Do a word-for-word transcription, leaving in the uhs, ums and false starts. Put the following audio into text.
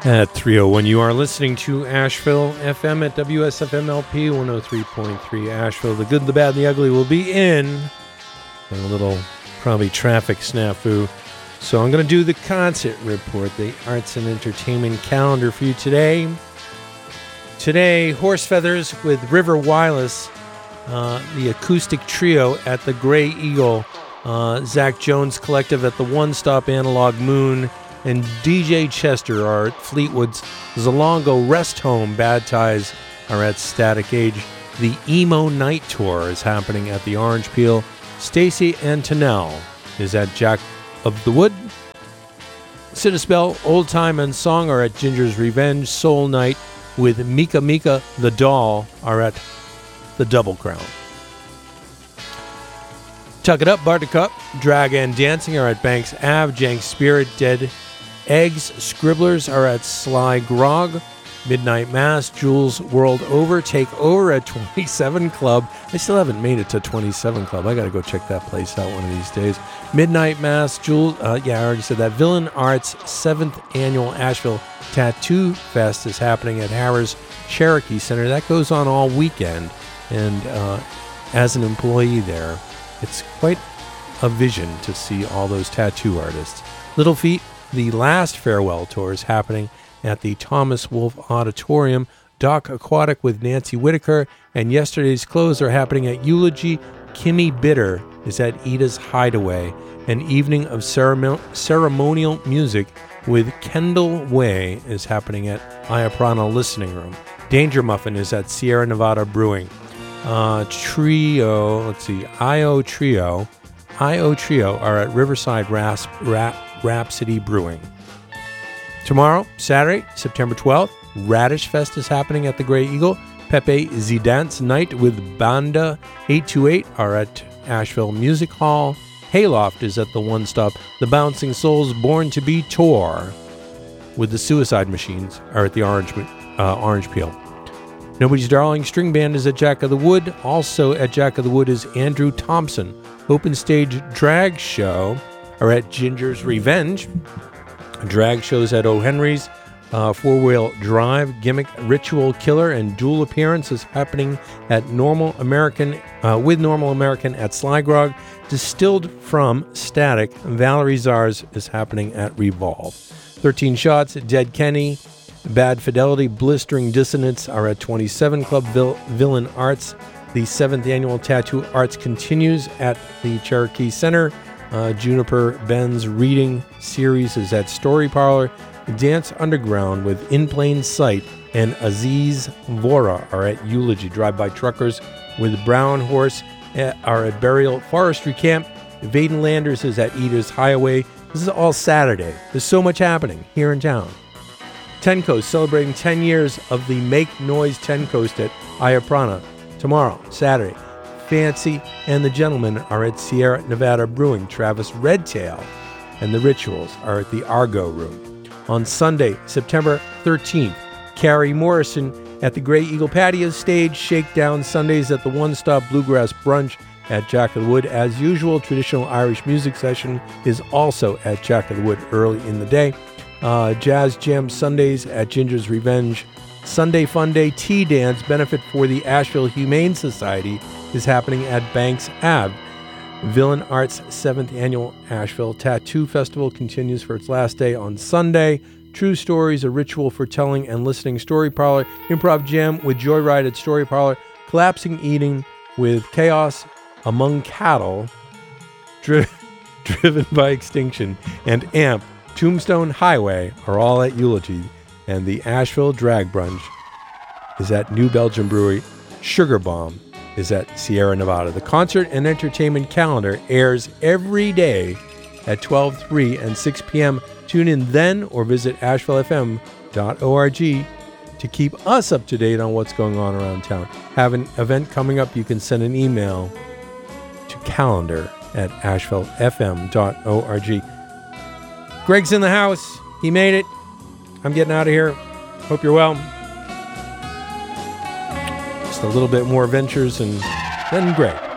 At three oh one, you are listening to Asheville F M at W S F M L P one oh three point three Asheville. The good, the bad, and the ugly will be in. And a little, probably, traffic snafu. So I'm going to do the concert report, the arts and entertainment calendar for you today. Today, Horse Feathers with River Wireless, uh, the acoustic trio at the Grey Eagle, uh, Zach Jones Collective at the One Stop Analog Moon, and D J Chester are at Fleetwood's Zalongo Rest Home. Bad Ties are at Static Age. The Emo Night Tour is happening at the Orange Peel. Stacy Antonell is at Jack of the Wood. Citispell, Old Time and Song are at Ginger's Revenge. Soul Night with Mika Mika the Doll are at the Double Crown. Tuck It Up, Buttercup, Drag and Dancing are at Banks Ave. Jank Spirit, Dead Eggs, Scribblers are at Sly Grog. Midnight Mass, Jules World Over, Take Over at twenty-seven Club. I still haven't made it to twenty-seven Club. I got to go check that place out one of these days. Midnight Mass, Jules, uh, yeah, I already said that. Villain Arts seventh Annual Asheville Tattoo Fest is happening at Harrah's Cherokee Center. That goes on all weekend. And uh, as an employee there, it's quite a vision to see all those tattoo artists. Little Feat, the last farewell tour is happening at the Thomas Wolfe Auditorium. Doc Aquatic with Nancy Whitaker, and Yesterday's Clothes are happening at Eulogy. Kimmy Bitter is at Ida's Hideaway. An evening of ceremon- ceremonial music with Kendall Way is happening at Iaprana Listening Room. Danger Muffin is at Sierra Nevada Brewing. Uh, trio, let's see, I O Trio. I O Trio are at Riverside Rasp, Rap, Rhapsody Brewing. Tomorrow, Saturday, September twelfth, Radish Fest is happening at the Grey Eagle. Pepe Zidance Night with Banda eight two eight are at Asheville Music Hall. Hayloft is at the One Stop. The Bouncing Souls Born to Be Tour with the Suicide Machines are at the Orange, uh, Orange Peel. Nobody's Darling String Band is at Jack of the Wood. Also at Jack of the Wood is Andrew Thompson. Open Stage Drag Show are at Ginger's Revenge. Drag shows at O'Henry's. Uh, Four-Wheel Drive, Gimmick, Ritual Killer, and Dual Appearances happening at Normal American, uh, with Normal American at Sly Grog. Distilled from Static, Valerie Zars is happening at Revolve. thirteen Shots, Dead Kenny, Bad Fidelity, Blistering Dissonance are at twenty-seven Club. Vil- Villain Arts, the seventh Annual Tattoo Arts continues at the Cherokee Center. Uh, Juniper Ben's Reading Series is at Story Parlor. Dance Underground with In Plain Sight and Aziz Vora are at Eulogy. Drive-By Truckers with Brown Horse at, are at Burial Forestry Camp. Vaden Landers is at Eaters Highway. This is all Saturday. There's so much happening here in town. Ten Coast celebrating ten years of the Make Noise Ten Coast at Iaprana. Tomorrow, Saturday, Fancy and the Gentlemen are at Sierra Nevada Brewing. Travis Redtail and the Rituals are at the Argo Room. On Sunday, September thirteenth, Carrie Morrison at the Grey Eagle Patio Stage. Shakedown Sundays at the One Stop Bluegrass Brunch at Jack of the Wood. As usual, traditional Irish music session is also at Jack of the Wood early in the day. Uh, Jazz Jam Sundays at Ginger's Revenge. Sunday Fun Day Tea Dance benefit for the Asheville Humane Society is happening at Banks Ave. Villain Arts seventh Annual Asheville Tattoo Festival continues for its last day on Sunday. True Stories, a ritual for telling and listening. Story Parlor, Improv Jam with Joyride at Story Parlor. Collapsing Eating with Chaos Among Cattle, dri- Driven by Extinction, and Amp, Tombstone Highway are all at Eulogy. And the Asheville Drag Brunch is at New Belgium Brewery. Sugar Bomb is at Sierra Nevada. The concert and entertainment calendar airs every day at twelve, three, and six p.m. Tune in then or visit asheville f m dot org to keep us up to date on what's going on around town. Have an event coming up, you can send an email to calendar at asheville f m dot org. Greg's in the house. He made it. I'm getting out of here. Hope you're well. Just a little bit more ventures and then Greg.